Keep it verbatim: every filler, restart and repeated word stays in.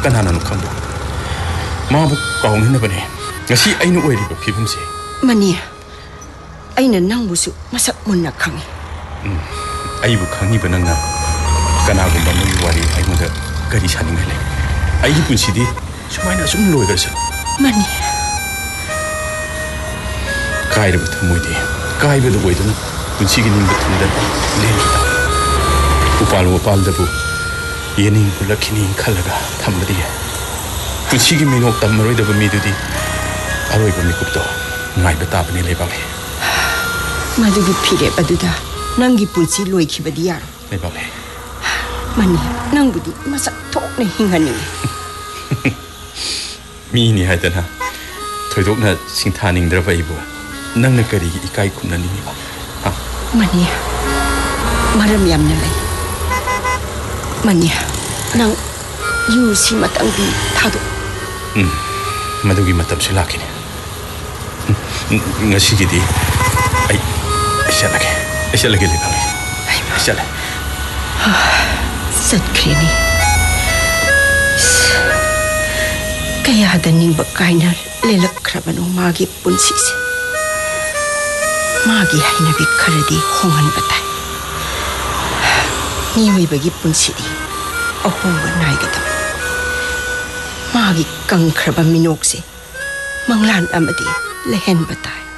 kanana no khambo mabu kaung hina bane ngasi aina oiriba phibum se mani aina nangbu su masak munna khangi um aibu khangi banangna kana gumba mai wari aimoda gari saninga le ai punsi di sumaina sum loigar sa mani kai ru thamoi di kai be do oidana punsi gi ning thunda le upal upal da bu yening pulakini khalaga thambadi punsi gi minok tamroi da bu mi dudi aroi ba mi kup do ngai ba ta bani le ba le madugi phire baduda nangi punsi loi khibadi yar le ba le mani nangbudi masak thokne hingani mi ni haidana thoidokna singthaning draba ibu nangna kari ikai khumna ni ba ha mani maram yamna lai mani nang yu si matang di thado um madugi matam se lakini ngasi gi di ai shalage shalage le ba ai shalage satkreni kaya da ningba kaina lelak khrabanu magi punsi se magi haina bi kharadi hongan batai ni wei bagi punsi di ahonga nai ga tam magi kang khraba minok se manglan amadi lehen batai